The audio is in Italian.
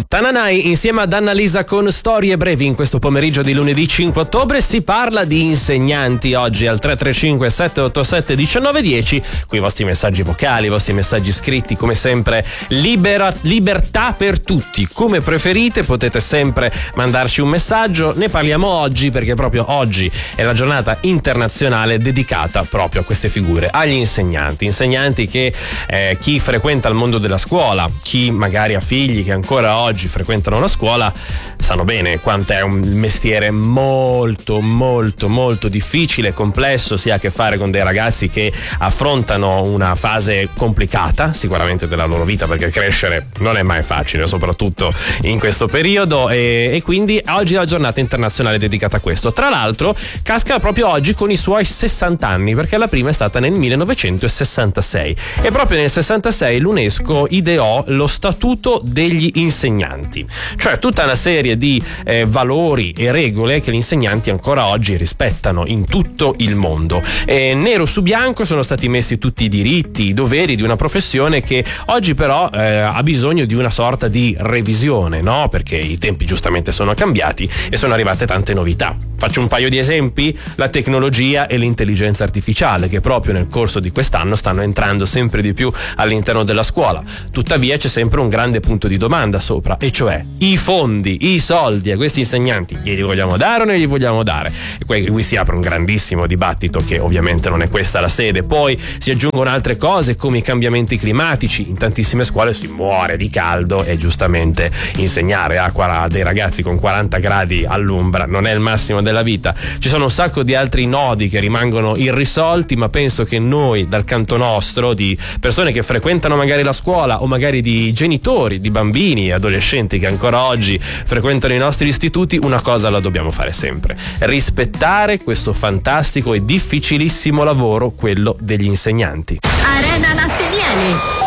Tananai insieme ad Annalisa con Storie Brevi. In questo pomeriggio di lunedì 5 ottobre si parla di insegnanti. Oggi al 335 787 1910. Qui i vostri messaggi vocali, i vostri messaggi scritti, come sempre libertà per tutti. Come preferite, potete sempre mandarci un messaggio. Ne parliamo oggi perché proprio oggi è la giornata internazionale dedicata proprio a queste figure, agli insegnanti che chi frequenta il mondo della scuola, chi magari ha figli che ancora oggi frequentano la scuola, sanno bene quanto è un mestiere molto molto molto difficile, complesso. Si ha a che fare con dei ragazzi che affrontano una fase complicata sicuramente della loro vita, perché crescere non è mai facile, soprattutto in questo periodo, e quindi oggi è la giornata internazionale dedicata a questo. Tra l'altro casca proprio oggi con i suoi 60 anni, perché la prima è stata nel 1966 e proprio nel 66 l'UNESCO ideò lo Statuto degli insegnanti, cioè tutta una serie di valori e regole che gli insegnanti ancora oggi rispettano in tutto il mondo. Nero su bianco sono stati messi tutti i diritti, i doveri di una professione che oggi però ha bisogno di una sorta di revisione, no? Perché i tempi giustamente sono cambiati e sono arrivate tante novità. Faccio un paio di esempi: la tecnologia e l'intelligenza artificiale, che proprio nel corso di quest'anno stanno entrando sempre di più all'interno della scuola. Tuttavia c'è sempre un grande punto di domanda sopra, e cioè i fondi, i soldi a questi insegnanti glieli vogliamo dare o non gli vogliamo dare? E qui si apre un grandissimo dibattito, che ovviamente non è questa la sede. Poi si aggiungono altre cose come i cambiamenti climatici. In tantissime scuole si muore di caldo e giustamente insegnare a dei ragazzi con 40 gradi all'ombra non è il massimo della vita. Ci sono un sacco di altri nodi che rimangono irrisolti, ma penso che noi dal canto nostro, di persone che frequentano magari la scuola o magari di genitori di bambini e adolescenti che ancora oggi frequentano i nostri istituti, una cosa la dobbiamo fare sempre: rispettare questo fantastico e difficilissimo lavoro, quello degli insegnanti. Arena Latte Miele.